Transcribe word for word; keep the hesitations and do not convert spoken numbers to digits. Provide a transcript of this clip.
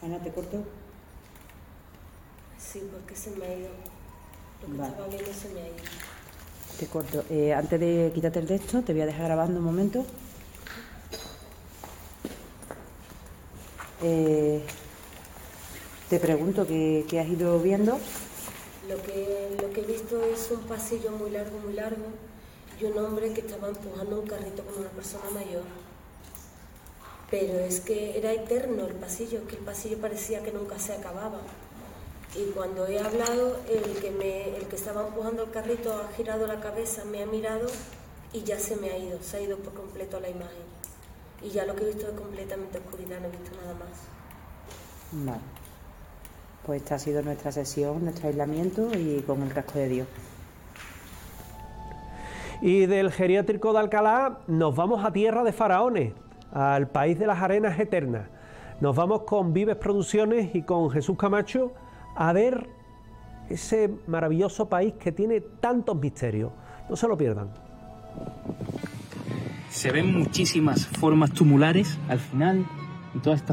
Ana, ¿te corto? Sí, porque se me ha ido. Lo que Vale. estaba viendo se me ha ido. Te corto. Eh, antes de quitarte el texto, te voy a dejar grabando un momento. Eh, te pregunto qué, qué has ido viendo. Lo que, lo que he visto es un pasillo muy largo, muy largo, y un hombre que estaba empujando un carrito con una persona mayor. Pero es que era eterno el pasillo, que el pasillo parecía que nunca se acababa. Y cuando he hablado, el que, me, el que estaba empujando el carrito ha girado la cabeza, me ha mirado y ya se me ha ido, se ha ido por completo la imagen. Y ya lo que he visto es completamente oscuridad, no he visto nada más. Vale. Pues esta ha sido nuestra sesión, nuestro aislamiento y con el casco de Dios. Y del geriátrico de Alcalá nos vamos a tierra de faraones, al país de las arenas eternas. Nos vamos con Vives Producciones y con Jesús Camacho a ver ese maravilloso país que tiene tantos misterios. No se lo pierdan. Se ven muchísimas formas tumulares al final, y todas estas